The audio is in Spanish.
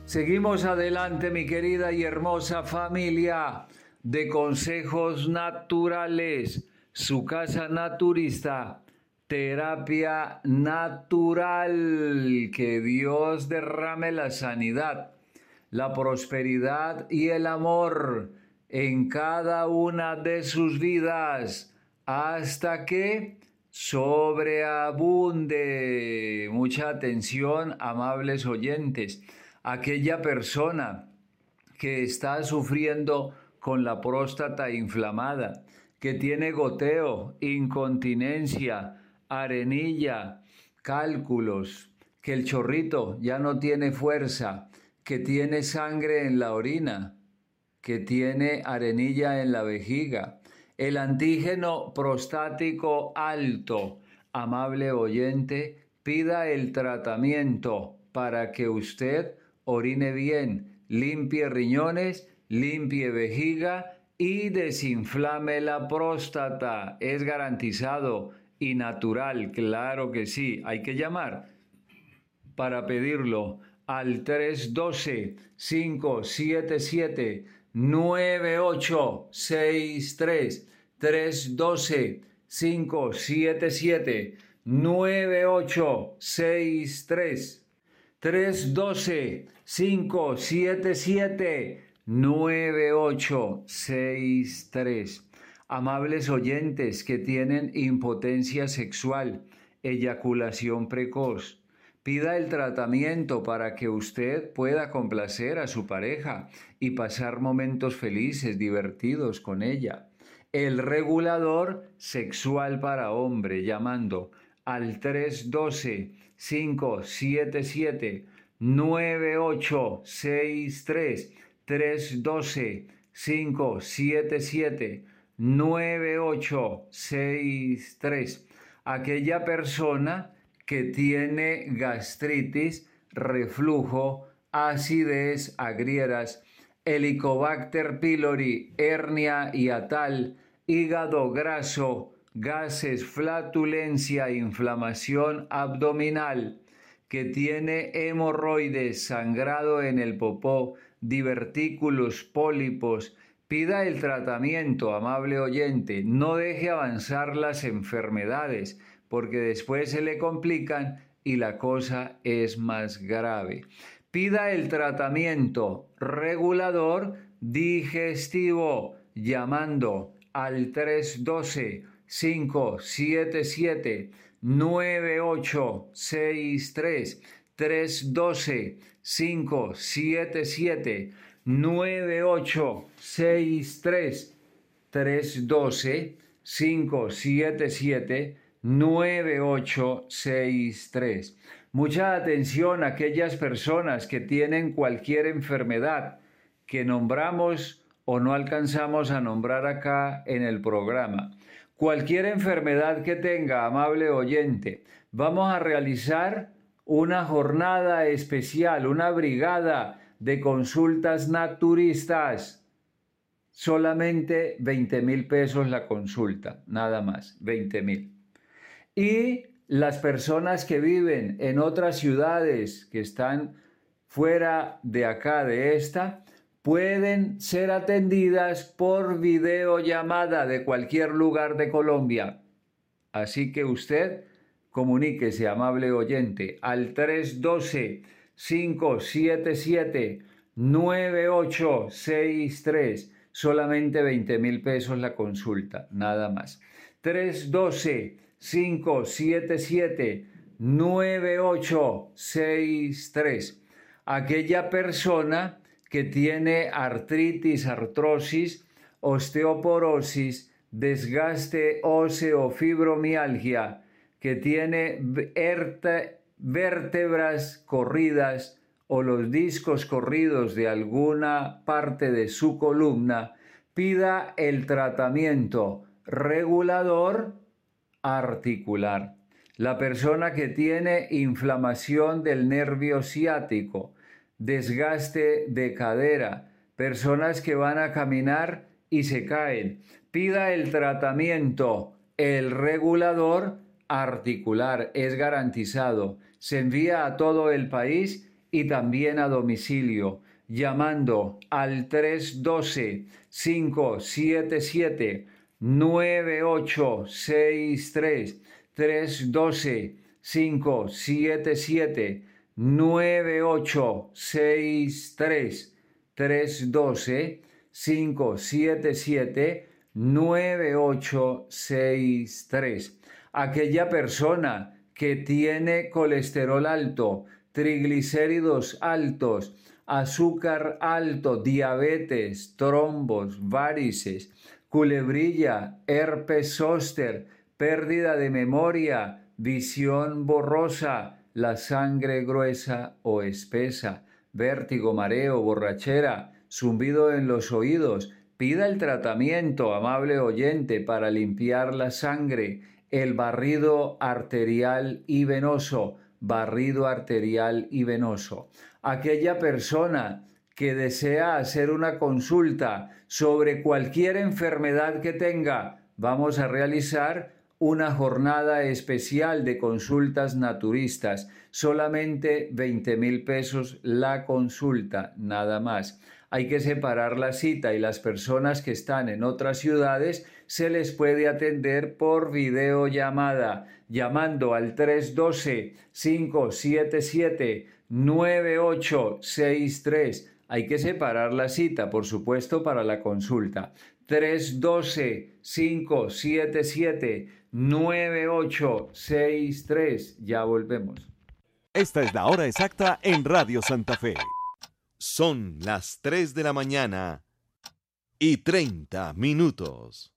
Seguimos adelante, mi querida y hermosa familia de Consejos Naturales, su casa naturista, terapia natural. Que Dios derrame la sanidad, la prosperidad y el amor en cada una de sus vidas hasta que sobreabunde. Mucha atención, amables oyentes. Aquella persona que está sufriendo con la próstata inflamada, que tiene goteo, incontinencia, arenilla, cálculos, que el chorrito ya no tiene fuerza, que tiene sangre en la orina, que tiene arenilla en la vejiga, el antígeno prostático alto. Amable oyente, pida el tratamiento para que usted orine bien, limpie riñones, limpie vejiga y desinflame la próstata. Es garantizado y natural, claro que sí. Hay que llamar para pedirlo al 312-577-9863. 312-577-9863. 312-577-9863. Amables oyentes que tienen impotencia sexual, eyaculación precoz, pida el tratamiento para que usted pueda complacer a su pareja y pasar momentos felices, divertidos con ella. El regulador sexual para hombre, llamando al 312-577-9863. 312-577-9863. Aquella persona que tiene gastritis, reflujo, acidez, agrieras, Helicobacter pylori, hernia hiatal, hígado graso, gases, flatulencia, inflamación abdominal, que tiene hemorroides, sangrado en el popó, divertículos, pólipos. Pida el tratamiento, amable oyente. No deje avanzar las enfermedades, porque después se le complican y la cosa es más grave. Pida el tratamiento regulador digestivo llamando al 312-577-9863. 312-577-9863. 312-577-9863. Mucha atención a aquellas personas que tienen cualquier enfermedad que nombramos o no alcanzamos a nombrar acá en el programa. Cualquier enfermedad que tenga, amable oyente, vamos a realizar una jornada especial, una brigada de consultas naturistas. Solamente 20,000 pesos la consulta, nada más, 20,000. Y las personas que viven en otras ciudades que están fuera de acá, de esta, pueden ser atendidas por videollamada de cualquier lugar de Colombia. Así que usted comuníquese, amable oyente, al 312-577-9863. Solamente 20,000 pesos la consulta, nada más. 312-577-9863. Aquella persona que tiene artritis, artrosis, osteoporosis, desgaste óseo, fibromialgia, que tiene vértebras corridas o los discos corridos de alguna parte de su columna, pida el tratamiento regulador articular. La persona que tiene inflamación del nervio ciático, desgaste de cadera, personas que van a caminar y se caen, pida el tratamiento, el regulador articular. Es garantizado. Se envía a todo el país y también a domicilio, llamando al 312-577-9863, 312-577-9863, 312-577-9863. Aquella persona que tiene colesterol alto, triglicéridos altos, azúcar alto, diabetes, trombos, varices, culebrilla, herpes zóster, pérdida de memoria, visión borrosa, la sangre gruesa o espesa, vértigo, mareo, borrachera, zumbido en los oídos. Pida el tratamiento, amable oyente, para limpiar la sangre, el barrido arterial y venoso, barrido arterial y venoso. Aquella persona que desea hacer una consulta sobre cualquier enfermedad que tenga, vamos a realizar una jornada especial de consultas naturistas, solamente 20,000 pesos la consulta, nada más. Hay que separar la cita y las personas que están en otras ciudades se les puede atender por videollamada, llamando al 312-577-9863. Hay que separar la cita, por supuesto, para la consulta. 312-577-9863. Ya volvemos. Esta es la hora exacta en Radio Santa Fe. Son las 3 de la mañana y 30 minutos.